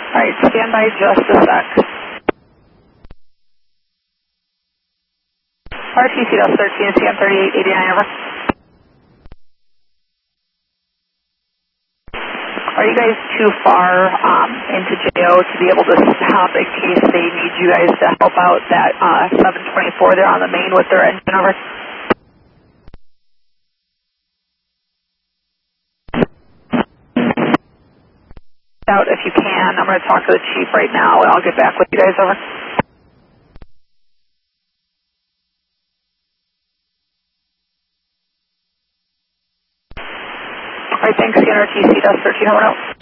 Alright, stand by just a sec. RTC Delta 13, CM 3889, over. Are you guys too far into JO to be able to stop in case they need you guys to help out that 724 there on the main with their engine, over? Out if you can. I'm going to talk to the chief right now and I'll get back with you guys, over. Alright, thanks again, RTC Delta 13, over out.